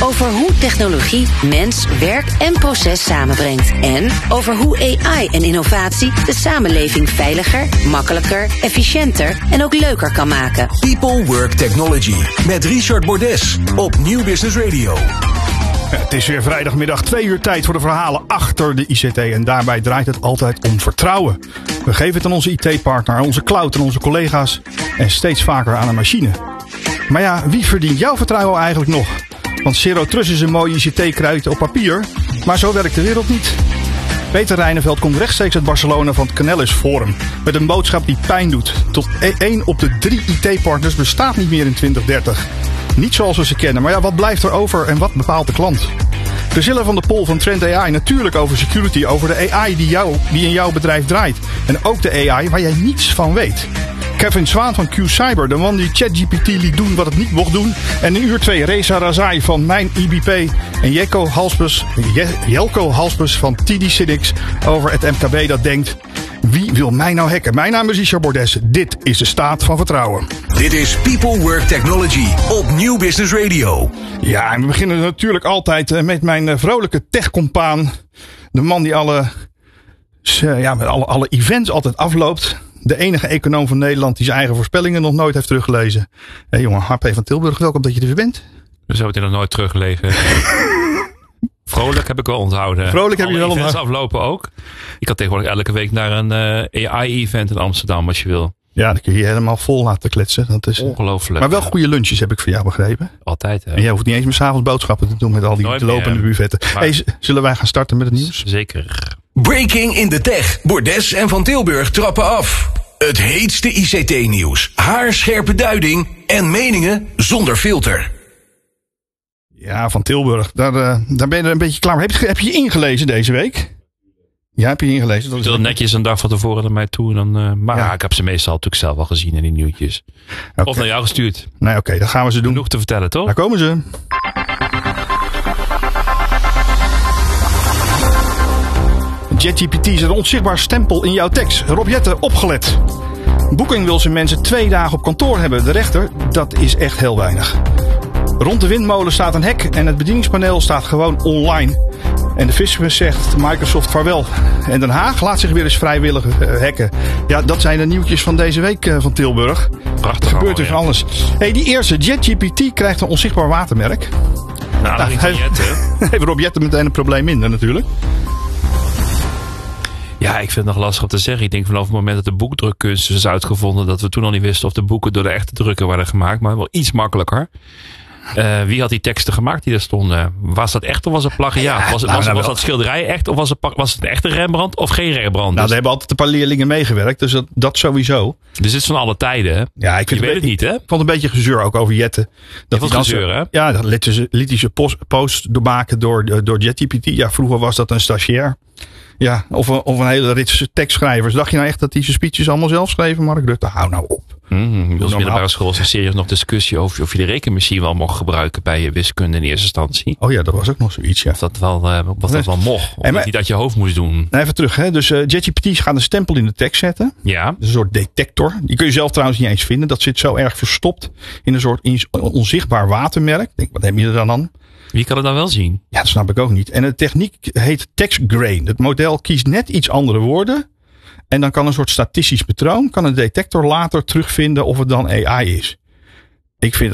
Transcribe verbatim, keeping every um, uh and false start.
Over hoe technologie mens, werk en proces samenbrengt. En over hoe A I en innovatie de samenleving veiliger, makkelijker, efficiënter en ook leuker kan maken. People Work Technology met Richard Bordes op Nieuw Business Radio. Het is weer vrijdagmiddag twee uur tijd voor de verhalen achter de I C T. En daarbij draait het altijd om vertrouwen. We geven het aan onze I T-partner, aan onze cloud en onze collega's. En steeds vaker aan een machine. Maar ja, wie verdient jouw vertrouwen eigenlijk nog? Want Zero Trust is een mooie I C T-kruid op papier. Maar zo werkt de wereld niet. Peter Rijneveld komt rechtstreeks uit Barcelona van het Canalys Forum. Met een boodschap die pijn doet. Tot één op de drie I T-partners bestaat niet meer in twintig dertig. Niet zoals we ze kennen, maar ja, wat blijft er over en wat bepaalt de klant? Priscilla van der Pol van Trend A I natuurlijk over security, over de A I die, jou, die in jouw bedrijf draait. En ook de A I waar jij niets van weet. Kevin Zwaan van Q Cyber, de man die ChatGPT liet doen wat het niet mocht doen. En in uur twee Reza Razai van Mijn I B P en Jelko Halspers, Jelko Halspers van T D Cynics over het M K B dat denkt: wie wil mij nou hacken? Mijn naam is Richard Bordes. Dit is de staat van vertrouwen. Dit is People Work Technology op Nieuw Business Radio. Ja, en we beginnen natuurlijk altijd met mijn vrolijke tech-compaan. De man die alle, ja, met alle, alle events altijd afloopt. De enige econoom van Nederland die zijn eigen voorspellingen nog nooit heeft teruggelezen. Hé hey, jongen, H P van Tilburg, welkom dat je er weer bent. We zouden het nog nooit teruggelezen. Vrolijk heb ik wel onthouden. Vrolijk heb je wel onthouden. Aflopen ook. Ik kan tegenwoordig elke week naar een uh, A I-event in Amsterdam als je wil. Ja, dan kun je je helemaal vol laten kletsen. Dat is ongelooflijk. Maar wel goede lunches heb ik van jou begrepen. Altijd. Hè? En jij hoeft niet eens meer 's avonds boodschappen te doen met al die Nooit lopende meer. buffetten. Maar... Hey, zullen wij gaan starten met het nieuws? Zeker. Breaking in de tech. Bordes en Van Tilburg trappen af. Het heetste I C T-nieuws. Haarscherpe duiding en meningen zonder filter. Ja, Van Tilburg. Daar, uh, daar ben je er een beetje klaar mee. Heb je, heb je je ingelezen deze week? Ja, heb je je ingelezen? Dat is heel netjes een dag van tevoren naar mij toe. Dan, uh, maar ja. Ik heb ze meestal natuurlijk zelf al gezien in die nieuwtjes. Okay. Of naar jou gestuurd. Nee, oké, okay, dan gaan we ze doen. Genoeg te vertellen, toch? Daar komen ze. ChatGPT is een onzichtbaar stempel in jouw tekst. Rob Jetten, opgelet. Booking wil zijn mensen twee dagen op kantoor hebben. De rechter, dat is echt heel weinig. Rond de windmolen staat een hek en het bedieningspaneel staat gewoon online. En de fiscus zegt Microsoft vaarwel. En Den Haag laat zich weer eens vrijwillig uh, hacken. Ja, dat zijn de nieuwtjes van deze week uh, van Tilburg. Prachtig. Er gebeurt dus ja. alles. Hey, die eerste, ChatGPT krijgt een onzichtbaar watermerk. Nou, nou dat heeft Rob Jetten meteen een probleem minder natuurlijk. Ja, ik vind het nog lastig om te zeggen. Ik denk vanaf het moment dat de boekdrukkunst is uitgevonden, dat we toen al niet wisten of de boeken door de echte drukker werden gemaakt. Maar wel iets makkelijker. Uh, wie had die teksten gemaakt die er stonden? Was dat echt of was het plagiaat? Ja, was, het, was, nou, was dat schilderij echt of was het, was het een echte Rembrandt of geen Rembrandt? Nou, dus, er hebben altijd een paar leerlingen meegewerkt, dus dat, dat sowieso. Dus dit is van alle tijden, hè? Ja, ik je weet het niet, hè? Ik vond een beetje gezeur ook over Jetten. Dat was gezeur, hè? Ja, dat liet ze, liet ze post, post doormaken door, door ChatGPT. Ja, vroeger was dat een stagiair. Ja, of een, of een hele rits tekstschrijvers. Dacht je nou echt dat die zijn speeches allemaal zelf schreven, Mark Rutte? Hou nou op. Mm, bij ons middelbare school was er serieus nog discussie over of je de rekenmachine wel mocht gebruiken bij je wiskunde in eerste instantie. Oh ja, dat was ook nog zoiets, ja. Of dat wel, uh, of dat wel mocht. Of maar, niet dat je hoofd moest doen. Nou, even terug, hè. Dus uh, ChatGPT gaat een stempel in de tekst zetten. Ja. Dat is een soort detector. Die kun je zelf trouwens niet eens vinden. Dat zit zo erg verstopt in een soort onzichtbaar watermerk. Denk, wat heb je er dan aan? Wie kan het dan wel zien? Ja, dat snap ik ook niet. En de techniek heet text grain. Het model kiest net iets andere woorden. En dan kan een soort statistisch patroon, kan een detector later terugvinden of het dan A I is. Ik vind